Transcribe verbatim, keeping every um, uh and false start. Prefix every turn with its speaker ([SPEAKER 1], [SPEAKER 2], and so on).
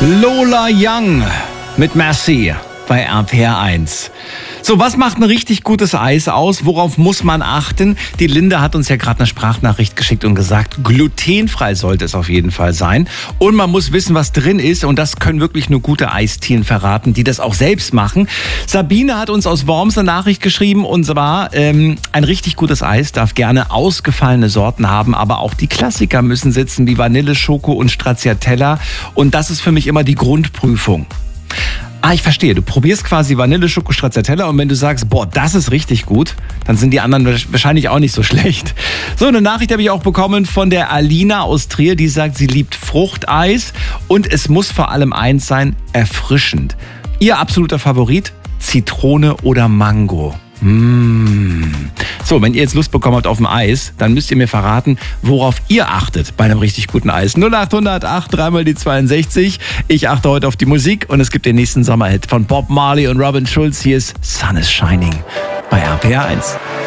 [SPEAKER 1] Lola Young mit Merci bei R P R eins. So, was macht ein richtig gutes Eis aus? Worauf muss man achten? Die Linda hat uns ja gerade eine Sprachnachricht geschickt und gesagt, glutenfrei sollte es auf jeden Fall sein. Und man muss wissen, was drin ist. Und das können wirklich nur gute Eisdielen verraten, die das auch selbst machen. Sabine hat uns aus Worms eine Nachricht geschrieben. Und zwar, ähm, ein richtig gutes Eis darf gerne ausgefallene Sorten haben. Aber auch die Klassiker müssen sitzen, wie Vanille, Schoko und Stracciatella. Und das ist für mich immer die Grundprüfung. Ah, ich verstehe. Du probierst quasi Vanille, Schoko, Stracciatella und wenn du sagst, boah, das ist richtig gut, dann sind die anderen wahrscheinlich auch nicht so schlecht. So, eine Nachricht habe ich auch bekommen von der Alina aus Trier, die sagt, sie liebt Fruchteis und es muss vor allem eins sein, erfrischend. Ihr absoluter Favorit? Zitrone oder Mango? Mmh. So, wenn ihr jetzt Lust bekommen habt auf ein Eis, dann müsst ihr mir verraten, worauf ihr achtet bei einem richtig guten Eis. null acht hundert acht, dreimal die zweiundsechzig. Ich achte heute auf die Musik und es gibt den nächsten Sommerhit von Bob Marley und Robin Schulz. Hier ist Sun is Shining bei R P R eins.